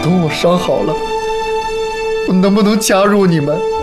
等我伤好了，我能不能加入你们？